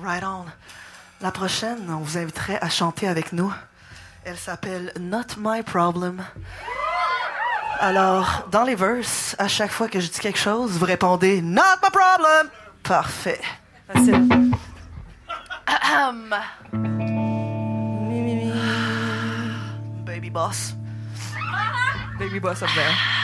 Right on. La prochaine, on vous inviterait à chanter avec nous. Elle s'appelle Not My Problem. Alors, dans les verses, à chaque fois que je dis quelque chose, vous répondez Not My Problem. Parfait. Facile. Baby boss. Baby boss up there.